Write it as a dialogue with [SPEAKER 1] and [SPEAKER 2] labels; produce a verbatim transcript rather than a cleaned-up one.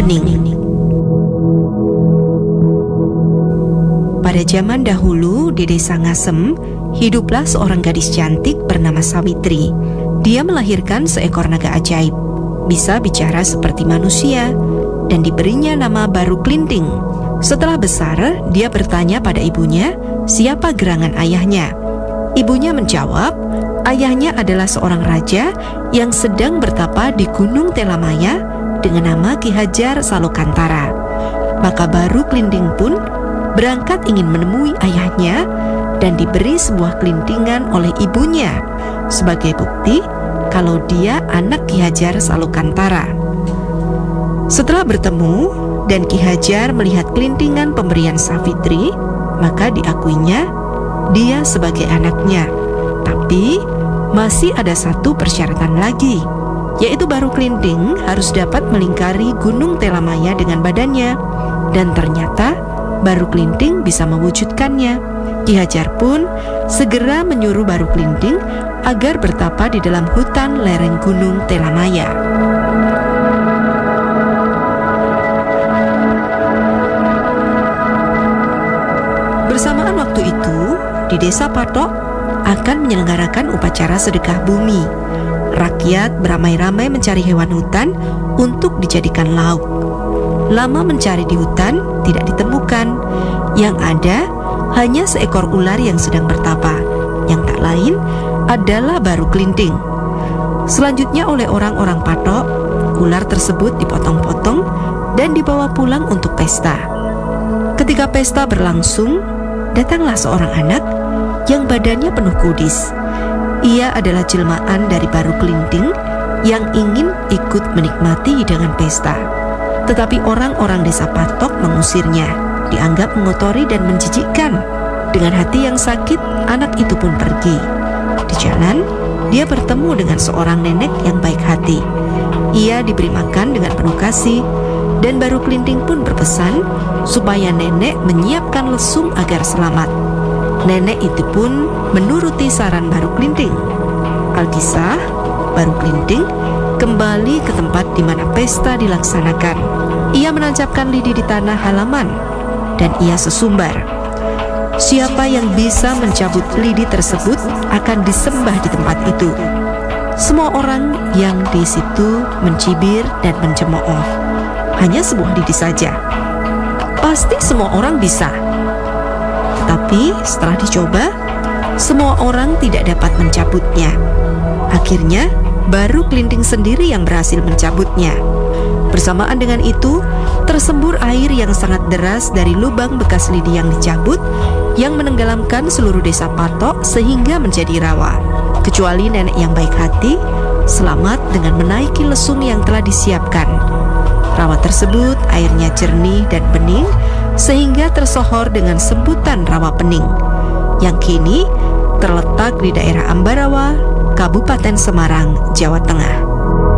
[SPEAKER 1] pening. Pada zaman dahulu di desa Ngasem, hiduplah seorang gadis cantik bernama Sawitri. Dia melahirkan seekor naga ajaib, bisa bicara seperti manusia, dan diberinya nama Baru Klinting. Setelah besar, dia bertanya pada ibunya, siapa gerangan ayahnya. Ibunya menjawab, ayahnya adalah seorang raja yang sedang bertapa di Gunung Telamaya dengan nama Ki Hajar Salokantara. Maka Baru Klinting pun berangkat ingin menemui ayahnya dan diberi sebuah kelintingan oleh ibunya sebagai bukti kalau dia anak Ki Hajar Salokantara. Setelah bertemu dan Ki Hajar melihat kelintingan pemberian Sawitri, maka diakuinya dia sebagai anaknya. Tapi masih ada satu persyaratan lagi, yaitu Baru Klinting harus dapat melingkari Gunung Telamaya dengan badannya. Dan ternyata Baru Klinting bisa mewujudkannya. Ki Hajar pun segera menyuruh Baru Klinting agar bertapa di dalam hutan lereng Gunung Telamaya. Bersamaan waktu itu, di desa Patok akan menyelenggarakan upacara sedekah bumi. Rakyat beramai-ramai mencari hewan hutan untuk dijadikan lauk. Lama mencari di hutan, tidak ditemukan. Yang ada hanya seekor ular yang sedang bertapa, yang tak lain adalah Baru Klinting. Selanjutnya oleh orang-orang Patok, ular tersebut dipotong-potong dan dibawa pulang untuk pesta. Ketika pesta berlangsung, datanglah seorang anak yang badannya penuh kudis. Ia adalah jelmaan dari Baru Klinting yang ingin ikut menikmati hidangan pesta. Tetapi orang-orang desa Patok mengusirnya, dianggap mengotori dan menjijikkan. Dengan hati yang sakit, anak itu pun pergi. Di jalan, dia bertemu dengan seorang nenek yang baik hati. Ia diberi makan dengan penuh kasih, dan Baru Klinting pun berpesan supaya nenek menyiapkan lesung agar selamat. Nenek itu pun menuruti saran Baru Klinting. Alkisah, Baru Klinting kembali ke tempat di mana pesta dilaksanakan. Ia menancapkan lidi di tanah halaman dan ia sesumbar. Siapa yang bisa mencabut lidi tersebut akan disembah di tempat itu. Semua orang yang di situ mencibir dan mencemooh. Hanya sebuah lidi saja. Pasti semua orang bisa. Tapi setelah dicoba, semua orang tidak dapat mencabutnya. Akhirnya, Baru Klinting sendiri yang berhasil mencabutnya. Bersamaan dengan itu, tersembur air yang sangat deras dari lubang bekas lidi yang dicabut, yang menenggelamkan seluruh desa Patok sehingga menjadi rawa. Kecuali nenek yang baik hati, selamat dengan menaiki lesung yang telah disiapkan. Rawa tersebut airnya jernih dan bening, sehingga tersohor dengan sebutan Rawa Pening, yang kini terletak di daerah Ambarawa, Kabupaten Semarang, Jawa Tengah.